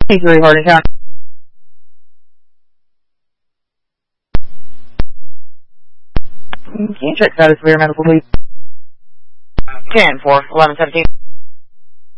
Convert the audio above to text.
3 Harding County. Can you check status for your medical leave? 10-4-11-17.